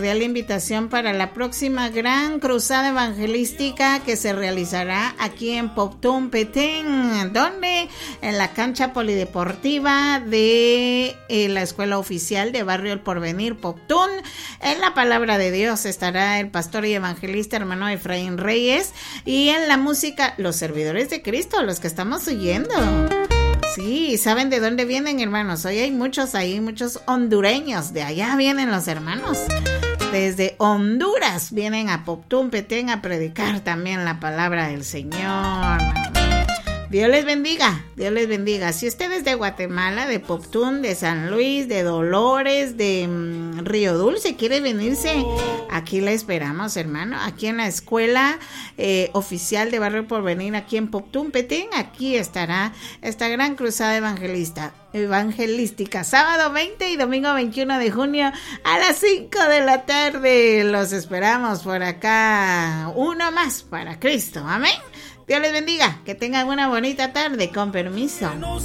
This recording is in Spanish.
cordial invitación para la próxima gran cruzada evangelística que se realizará aquí en Poptún, Petén, donde en la cancha polideportiva de la Escuela Oficial de Barrio El Porvenir, Poptún. En la palabra de Dios estará el pastor y evangelista hermano Efraín Reyes, y en la música los servidores de Cristo, los que estamos oyendo. Sí, ¿saben de dónde vienen, hermanos? Hoy hay muchos ahí, muchos hondureños. De allá vienen los hermanos. Desde Honduras vienen a Poptún, Petén, a predicar también la palabra del Señor. Dios les bendiga, Dios les bendiga. Si usted es de Guatemala, de Poptún, de San Luis, de Dolores, de Río Dulce, quiere venirse, aquí la esperamos, hermano. Aquí en la Escuela Oficial de Barrio Porvenir, aquí en Poptún, Petén, aquí estará esta gran cruzada evangelística, sábado 20 y domingo 21 de junio a las 5 de la tarde. Los esperamos por acá. Uno más para Cristo, amén. Dios les bendiga, que tengan una bonita tarde, con permiso.